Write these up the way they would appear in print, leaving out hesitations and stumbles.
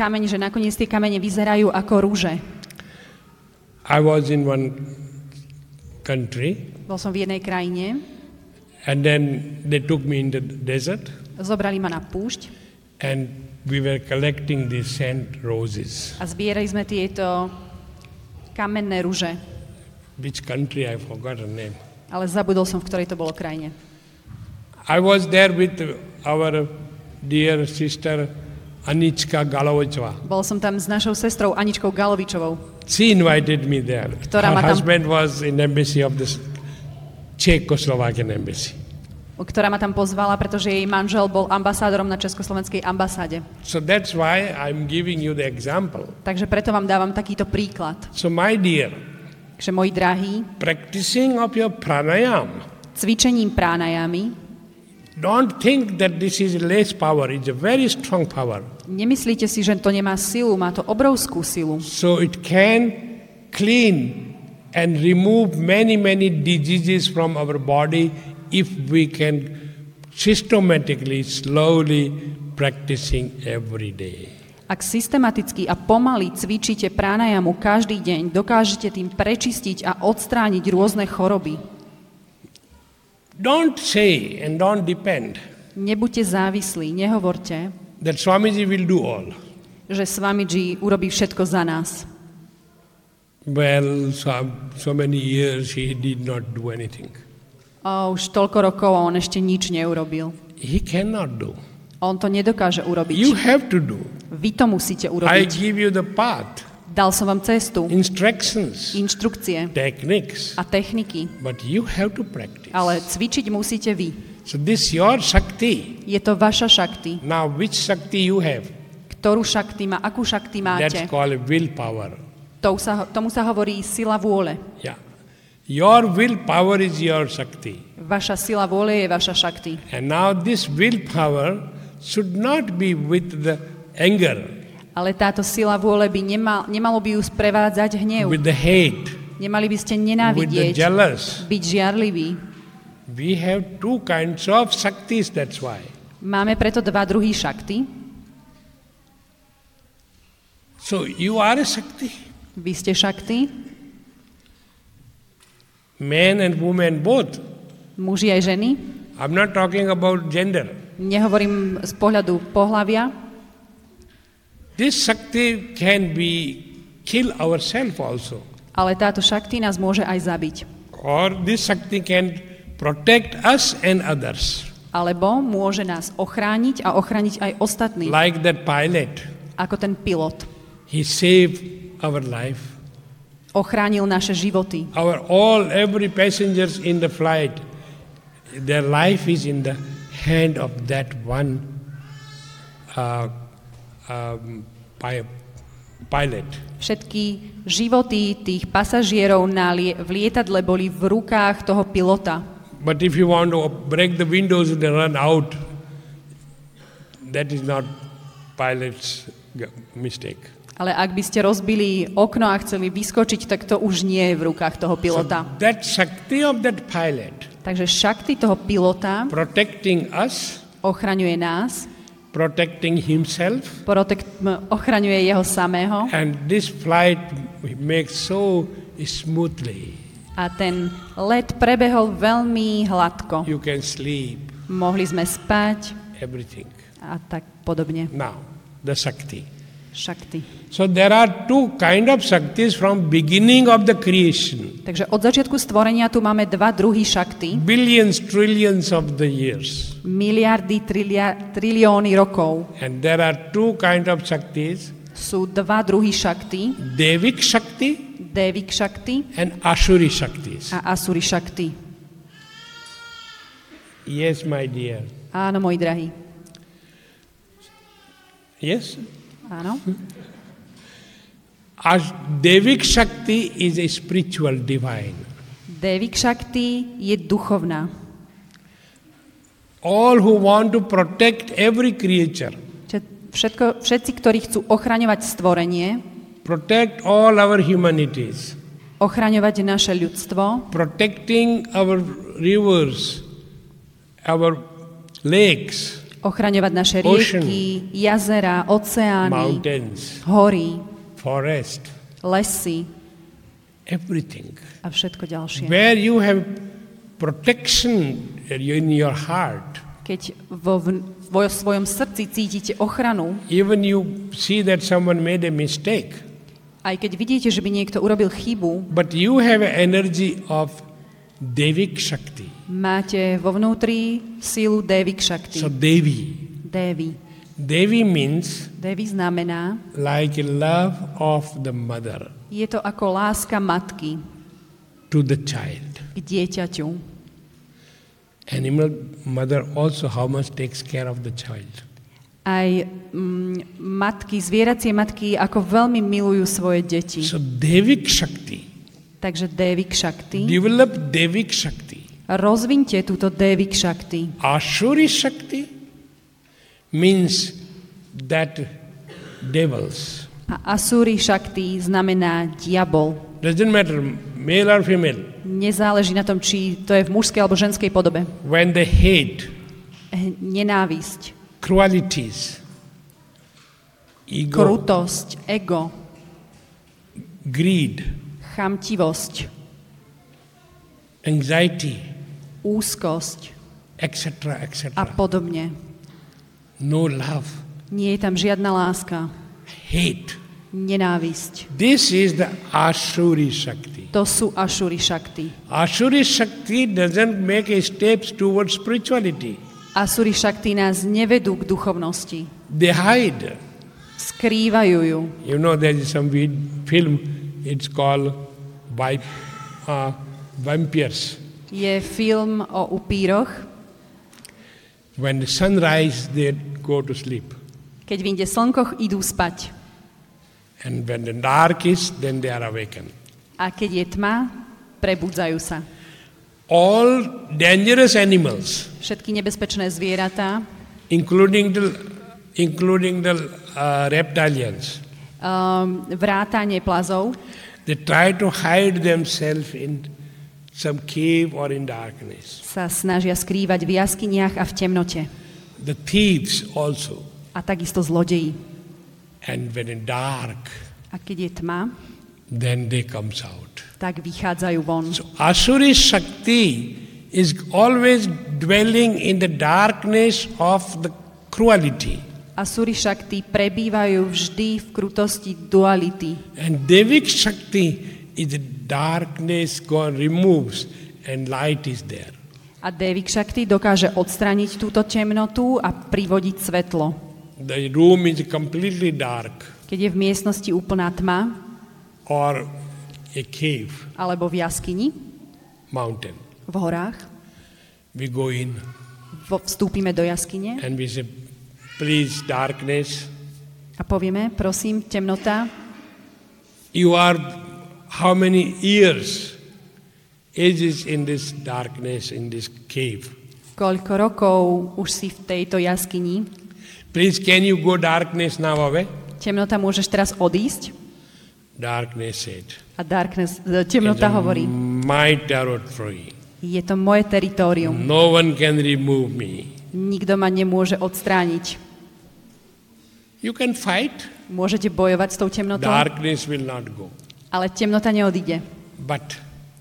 kameň, že nakoniec tie kamene vyzerajú ako rúže. I was in one country, Bol som v jednej krajine, and then they took me in the desert, zobrali ma na púšť and we were collecting these sand roses. a zbierali sme tieto kamenné rúže. Which country, I forgot her name. Ale zabudol som, v ktorej to bolo krajine. I was there with our dear sister Anička Galovicová. Bol som tam s našou sestrou Aničkou Galovičovou. She invited me there. Ktorá Her ma tam- husband was in embassy of the Czechoslovakian embassy. Ktorá ma tam pozvala, pretože jej manžel bol ambasádorom na Československej ambasáde. So that's why I'm giving you the example. Takže preto vám dávam takýto príklad. So my dear, Takže moji drahí, practicing of your pranayam, cvičením pránajami, don't think that this is less power. It's a very strong power. nemyslíte si, že to nemá silu, má to obrovskú silu. So it can clean and remove many, many diseases from our body if we can systematically, slowly practicing every day. Ak systematicky a pomaly cvičíte pránajamu každý deň, dokážete tým prečistiť a odstrániť rôzne choroby. Don't say and don't depend Nebuďte závislí, nehovorte, that Swamiji will do all. že Swamiji urobí všetko za nás. Well, so many years he did not do anything. Už toľko rokov a on ešte nič neurobil. He cannot do. On to nedokáže urobiť. You have to do. Vy to musíte I urobiť. give you the path, Dal som vám cestu, instructions, inštrukcie techniques, a techniky, but you have to practice. ale cvičiť musíte vy. So this your Shakti. Je to vaša šakti. Now which Shakti you have? Ktorú šakti má, akú šakti That's máte? called willpower. Tomu sa hovorí sila vôle. Yeah. Your willpower is your Shakti. Vaša sila vôle je vaša šakti. And now this willpower should not be with the anger, Ale táto sila vôle by nemalo by ju sprevádzať hnev. with the hate, Nemali by ste with the nenávidieť, jealous. byť žiarliví. We have two kinds of Shaktis, that's why. Máme preto dva druhy šakty. So you are a Shakti. Vy ste šakty, Men and women both. muži aj ženy. I'm not talking about gender. Nehovorím z pohľadu pohlavia. This Shakti can be kill ourselves also. Ale táto šakti nás môže aj zabiť. Or this Shakti can protect us and others. Alebo môže nás ochrániť a ochrániť aj ostatných. Like that pilot. Ako ten pilot. He saved our life. Ochránil naše životy. Every passengers in the flight, their life is in the hand of that one pilot. Všetky životy tých pasažierov v lietadle boli v rukách toho pilota. But if you want to break the windows and run out, that is not pilot's mistake. Ale ak by ste rozbili okno a chceli vyskočiť, tak to už nie je v rukách toho pilota. So that Shakti of that pilot, Takže šakti toho pilota protecting us, ochraňuje nás, protecting himself, ochraňuje jeho samého and this flight makes so smoothly. a ten let prebehol veľmi hladko. You can sleep, Mohli sme spať everything. a tak podobne. Now, the Shakti. Shakti. So there are two kind of Shaktis from beginning of the creation. Takže od začiatku stvorenia tu máme dva druhy šakty. Billions, trillions of the years. Miliardy, trilióny rokov. And there are two kind of Shaktis. Sú dva druhy šakty. Devik Shakti Devik šakti and Asuri Shaktis. a Asuri šakti. Yes, my dear. Áno, môj drahý. Yes? Áno. Devik Shakti is a spiritual divine. Devik šakti je duchovná. All who want to protect every creature, Všetci, ktorí chcú ochraňovať stvorenie, protect all our humanities, ochraňovať naše ľudstvo, protecting our rivers, our lakes, ochraňovať naše Ocean. rieky, jazera, oceány, mountains, hory, forest, lesy everything. a všetko ďalšie. Where you have protection in your heart, Keď vo svojom srdci cítite ochranu, even you see that someone made a mistake, aj keď vidíte, že by niekto urobil chybu, but you have an energy of Devik Shakti. máte vo vnútri sílu Devik Shakti. So Devi. Devi. Devi means Devi znamená, like a love of the mother je to ako láska matky to the child. k dieťaťu. Animal mother also how much takes care of the child. Aj matky, zvieracie matky, ako veľmi milujú svoje deti. So Devik Shakti. Takže Devik Shakti. Develop Devik Shakti. Rozvinte túto Devik Shakti. Ashuri Shakti means that devils. A Asuri Shakti znamená diabol. Doesn't matter male or female. Nezáleží na tom, či to je v mužskej alebo ženskej podobe. When they hate, Nenávisť, cruelties, ego, krutosť, ego, greed, chamtivosť, anxiety, úzkosť etc., a etc. podobne. No love, Nie je tam žiadna láska, hate. nenávisť. This is the Ashuri Shakti. To sú Ashuri Shakti. Ashuri Shakti doesn't make a steps towards spirituality. Asuri Shakti nás nevedú k duchovnosti. They hide. Skrývajú ju. You know, there is some film, it's called Vampires. Je film o upíroch. When the sun rises, they go to sleep. Keď vyjde slnko, idú spať. And when the dark is, then they are awakened. A keď je tma, prebudzajú sa. All dangerous animals, Všetky nebezpečné zvieratá, including the reptilians, vrátanie plazov, they try to hide themselves in some cave or in darkness. sa snažia skrývať v jaskyniach a v temnote. The thieves also. A takisto zlodeji. And when in dark, A keď je tma, then they comes out. tak vychádzajú von. So Asuri Shakti is always dwelling in the darkness of the cruelty. Asuri Shakti prebývajú vždy v krutosti duality. And Devik Shakti is the darkness gone removes and light is there. A Devik Shakti dokáže odstrániť túto temnotu a privodiť svetlo. The room is completely dark Keď je v miestnosti úplná tma, or a cave, alebo v jaskyni, mountain. v horách, We go in vstúpime do jaskyne and we say, please darkness, a povieme, prosím, temnota, you are how many years ages in this darkness, in this cave. koľko rokov už si v tejto jaskyni. Please can you go darkness now away? Temnota, môžeš teraz odísť? Darkness said, A temnota hovorí, my territory. je to moje teritórium. No one can remove me. Nikto ma nemôže odstrániť. You can fight, Môžete bojovať s tou temnotou, darkness will not go. ale temnota neodíde. But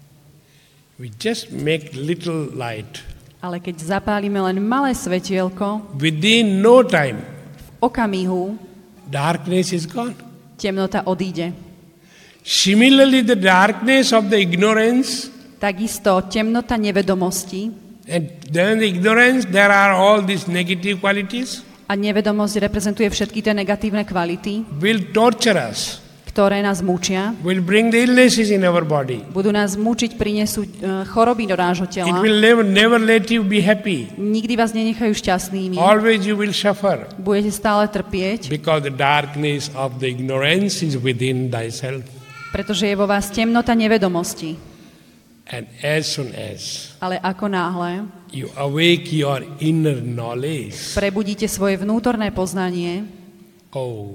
we just make little light. Ale keď zapálime len malé svetielko, Within no time, v okamihu darkness is gone. temnota odíde. Similarly, the darkness of the ignorance, Takisto temnota nevedomosti, and then the ignorance, there are all these negative qualities, a nevedomosť reprezentuje všetky tie negatívne kvality, will torture us, ktoré nás mučia, will bring the illnesses in our body. budú nás mučiť, prinesú choroby do nášho It tela. will never let you be happy. Nikdy vás nenechajú šťastnými. Always you will suffer Budete stále trpieť, because the darkness of the ignorance is within thyself. pretože je vo vás temnota nevedomosti. And as soon as Ale ako náhle you awake your inner knowledge, prebudíte svoje vnútorné poznanie, oh,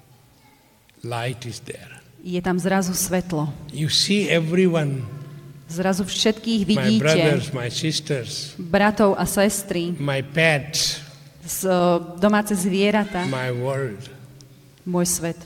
light is there. je tam zrazu svetlo. You see everyone, Zrazu všetkých my vidíte, brothers, my sisters, bratov a sestry, my pets, domáce zvieratá, my world. môj svet.